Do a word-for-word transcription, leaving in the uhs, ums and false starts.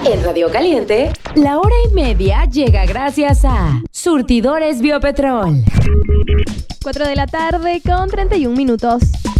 En Radio Caliente, la hora y media llega gracias a Surtidores Biopetrol. cuatro de la tarde con treinta y un minutos.